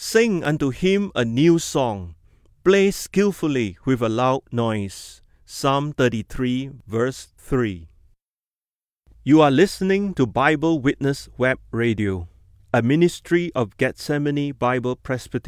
Sing unto him a new song. Play skillfully with a loud noise. Psalm 33, verse 3. You are listening to Bible Witness Web Radio, a ministry of Gethsemane Bible Presbyterian